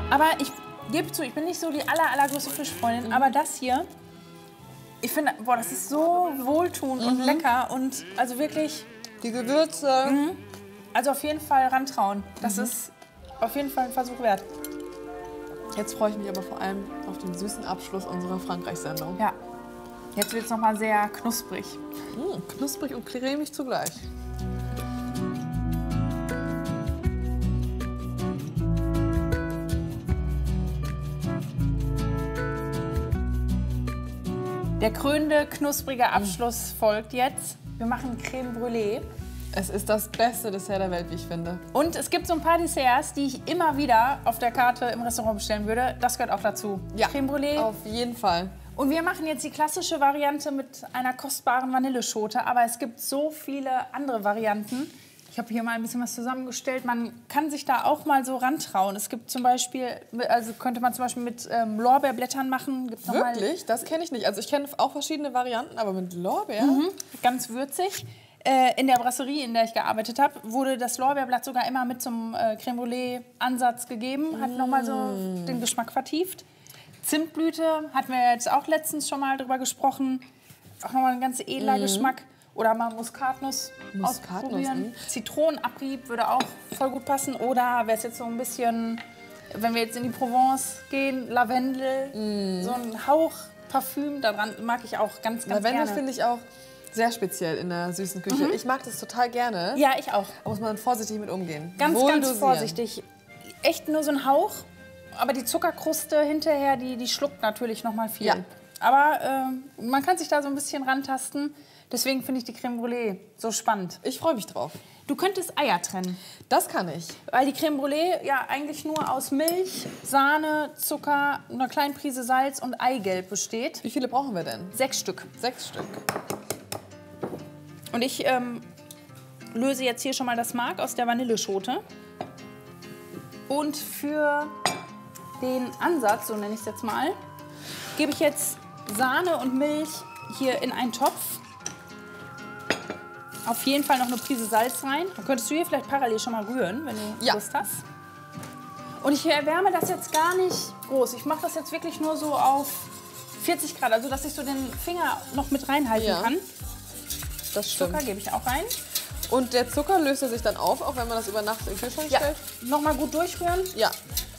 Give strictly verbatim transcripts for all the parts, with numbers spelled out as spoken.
Aber ich gebe zu, ich bin nicht so die aller, allergrößte Fischfreundin, mhm. aber das hier, ich finde, boah, das ist so wohltuend mhm. und lecker und also wirklich... Die Gewürze. Mhm. Also auf jeden Fall rantrauen. Das mhm. ist auf jeden Fall ein Versuch wert. Jetzt freue ich mich aber vor allem auf den süßen Abschluss unserer Frankreich-Sendung. Ja. Jetzt wird es noch mal sehr knusprig. Mm, knusprig und cremig zugleich. Der krönende, knusprige Abschluss mm. folgt jetzt. Wir machen Crème Brûlée. Es ist das beste Dessert der Welt, wie ich finde. Und es gibt so ein paar Desserts, die ich immer wieder auf der Karte im Restaurant bestellen würde. Das gehört auch dazu. Ja, Crème Brûlée. Auf jeden Fall. Und wir machen jetzt die klassische Variante mit einer kostbaren Vanilleschote. Aber es gibt so viele andere Varianten. Ich habe hier mal ein bisschen was zusammengestellt. Man kann sich da auch mal so rantrauen. Es gibt zum Beispiel, also könnte man zum Beispiel mit ähm, Lorbeerblättern machen. Gibt's noch Wirklich? Mal, das kenne ich nicht. Also ich kenne auch verschiedene Varianten, aber mit Lorbeer? Mhm, ganz würzig. In der Brasserie, in der ich gearbeitet habe, wurde das Lorbeerblatt sogar immer mit zum äh, Crème Brûlée-Ansatz gegeben. Hat mm. nochmal so den Geschmack vertieft. Zimtblüte hatten wir jetzt auch letztens schon mal drüber gesprochen. Auch nochmal ein ganz edler mm. Geschmack. Oder mal Muskatnuss, Muskatnuss ausprobieren. Mm. Zitronenabrieb würde auch voll gut passen. Oder wäre es jetzt so ein bisschen, wenn wir jetzt in die Provence gehen, Lavendel, mm. so ein Hauch Parfüm, daran mag ich auch ganz, ganz Lavendel gerne. Lavendel finde ich auch sehr speziell in der süßen Küche. Mhm. Ich mag das total gerne. Ja, ich auch. Da muss man vorsichtig mit umgehen. Ganz, ganz vorsichtig. Echt nur so ein Hauch. Aber die Zuckerkruste hinterher, die, die schluckt natürlich noch mal viel. Ja. Aber äh, man kann sich da so ein bisschen rantasten. Deswegen finde ich die Crème Brûlée so spannend. Ich freue mich drauf. Du könntest Eier trennen. Das kann ich. Weil die Crème Brûlée ja eigentlich nur aus Milch, Sahne, Zucker, einer kleinen Prise Salz und Eigelb besteht. Wie viele brauchen wir denn? Sechs Stück. Sechs Stück. Und ich ähm, löse jetzt hier schon mal das Mark aus der Vanilleschote. Und für den Ansatz, so nenne ich es jetzt mal, gebe ich jetzt Sahne und Milch hier in einen Topf. Auf jeden Fall noch eine Prise Salz rein. Dann könntest du hier vielleicht parallel schon mal rühren, wenn du ja. Lust hast. Und ich erwärme das jetzt gar nicht groß. Ich mache das jetzt wirklich nur so auf vierzig Grad, also dass ich so den Finger noch mit reinhalten ja. kann. Das stimmt. Zucker gebe ich auch rein. Und der Zucker löst er sich dann auf, auch wenn man das über Nacht in den Kühlschrank ja. stellt? Nochmal gut durchrühren. Ja.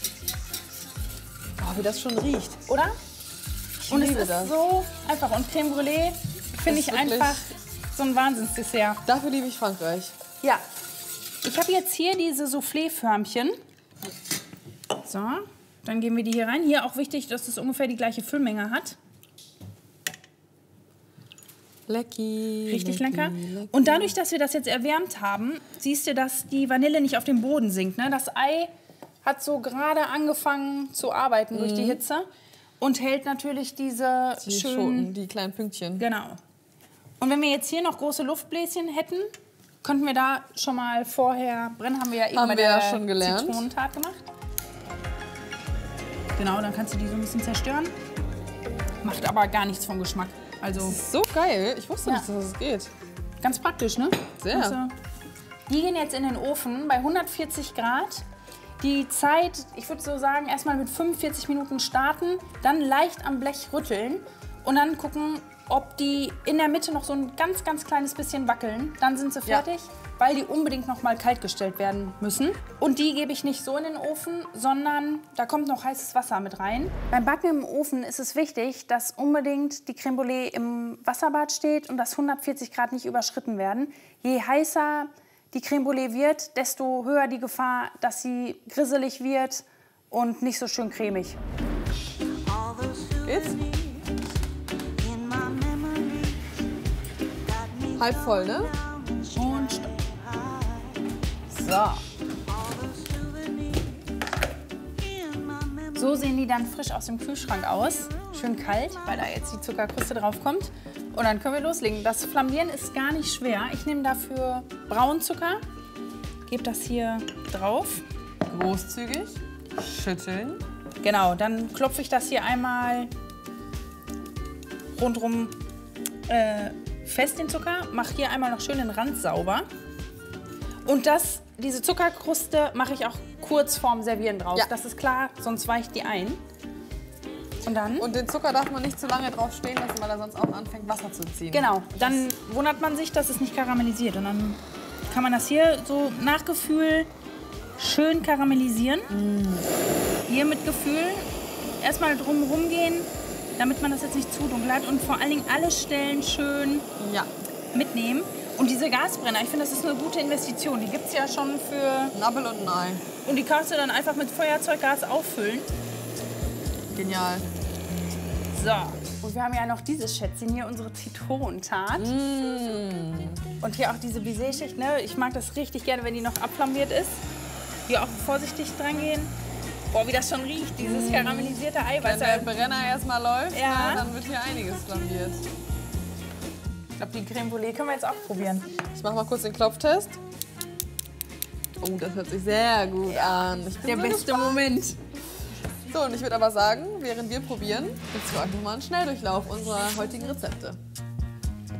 Oh, wie das schon riecht. Oder? Ich Und liebe es ist das. so einfach. Und Crème Brûlée finde ich einfach so ein Wahnsinnsdessert. Dafür liebe ich Frankreich. Ja. Ich habe jetzt hier diese Soufflé-Förmchen. So, dann geben wir die hier rein. Hier auch wichtig, dass es ungefähr die gleiche Füllmenge hat. Lecki, Richtig lecki, lecker. Lecki. Und dadurch, dass wir das jetzt erwärmt haben, siehst du, dass die Vanille nicht auf den Boden sinkt. Ne? Das Ei hat so gerade angefangen zu arbeiten mhm. durch die Hitze und hält natürlich diese die schönen... Schoten, die kleinen Pünktchen. Genau. Und wenn wir jetzt hier noch große Luftbläschen hätten, könnten wir da schon mal vorher brennen. Haben wir ja eben haben bei wir der ja schon gelernt. Zitronentat gemacht. Genau, dann kannst du die so ein bisschen zerstören. Macht aber gar nichts vom Geschmack. Also das ist so geil. Ich wusste ja. nicht, dass es geht. Ganz praktisch, ne? Sehr. Also, die gehen jetzt in den Ofen bei hundertvierzig Grad. Die Zeit, ich würde so sagen, erstmal mit fünfundvierzig Minuten starten, dann leicht am Blech rütteln und dann gucken, ob die in der Mitte noch so ein ganz, ganz kleines bisschen wackeln. Dann sind sie fertig, ja. weil die unbedingt noch mal kalt gestellt werden müssen. Und die gebe ich nicht so in den Ofen, sondern da kommt noch heißes Wasser mit rein. Beim Backen im Ofen ist es wichtig, dass unbedingt die Crème Brûlée im Wasserbad steht und dass hundertvierzig Grad nicht überschritten werden. Je heißer die Crème Brûlée wird, desto höher die Gefahr, dass sie grisselig wird und nicht so schön cremig. Geht's? Halb voll, ne? Und stopp. So. So sehen die dann frisch aus dem Kühlschrank aus. Schön kalt, weil da jetzt die Zuckerkruste drauf kommt. Und dann können wir loslegen. Das Flambieren ist gar nicht schwer. Ich nehme dafür Braunzucker, gebe das hier drauf. Großzügig schütteln. Genau, dann klopfe ich das hier einmal rundherum äh, fest, den Zucker. Mache hier einmal noch schön den Rand sauber. Und das, diese Zuckerkruste mache ich auch kurz vorm Servieren drauf. Ja. Das ist klar, sonst weicht die ein. Und dann? Und den Zucker darf man nicht zu lange drauf stehen lassen, weil er sonst auch anfängt, Wasser zu ziehen. Genau, dann wundert man sich, dass es nicht karamellisiert. Und dann kann man das hier so nach Gefühl schön karamellisieren. Mm. Hier mit Gefühl erstmal drumherum gehen, damit man das jetzt nicht zu dunkel hat. Und vor allen Dingen alle Stellen schön ja. mitnehmen. Und diese Gasbrenner, ich finde, das ist eine gute Investition. Die gibt es ja schon für... Ein Appel und ein Ei. Und die kannst du dann einfach mit Feuerzeuggas auffüllen. Genial. So, und wir haben ja noch dieses Schätzchen hier, unsere Zitronentat. Mm. Und hier auch diese Baiser-Schicht, ne? Ich mag das richtig gerne, wenn die noch abflambiert ist. Hier auch vorsichtig dran gehen. Boah, wie das schon riecht, dieses mm. karamellisierte Eiweiß. Wenn der Brenner erstmal läuft, ja. dann wird hier einiges flambiert. Ich glaube, die Crème Brûlée können wir jetzt auch probieren. Ich mache mal kurz den Klopftest. Oh, das hört sich sehr gut ja. an. Ich bin der so beste gespannt. Moment. So, und ich würde aber sagen, während wir probieren, gibt es für euch nochmal einen Schnelldurchlauf unserer heutigen Rezepte.